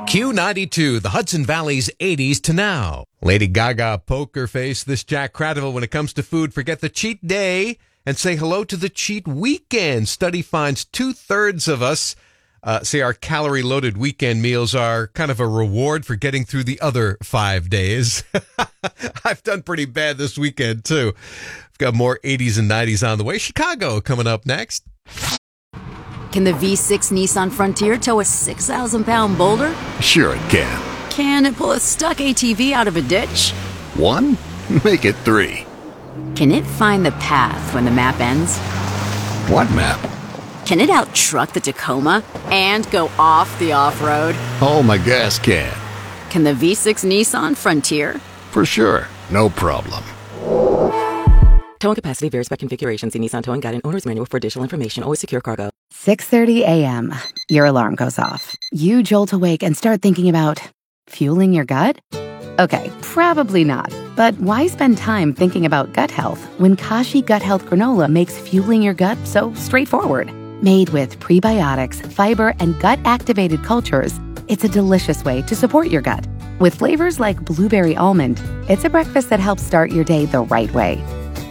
Q92, the Hudson Valley's 80s to now. Lady Gaga, poker face, this Jack Cradiville. When it comes to food, forget the cheat day and say hello to the cheat weekend. Study finds 2/3 of us say our calorie-loaded weekend meals are kind of a reward for getting through the other 5 days. I've done pretty bad this weekend, too. We've got more 80s and 90s on the way. Chicago coming up next. Can the V6 Nissan Frontier tow a 6,000-pound boulder? Sure it can. Can it pull a stuck ATV out of a ditch? 1? Make it 3. Can it find the path when the map ends? What map? Can it out-truck the Tacoma and go off the off-road? Oh, my gas can. Can the V6 Nissan Frontier? For sure. No problem. Towing capacity varies by configuration. See Nissan Towing Guide and Owner's Manual for additional information. Always secure cargo. 6:30 a.m. Your alarm goes off. You jolt awake and start thinking about fueling your gut? Okay, probably not. But why spend time thinking about gut health when Kashi Gut Health Granola makes fueling your gut so straightforward? Made with prebiotics, fiber, and gut-activated cultures, it's a delicious way to support your gut. With flavors like blueberry almond, it's a breakfast that helps start your day the right way.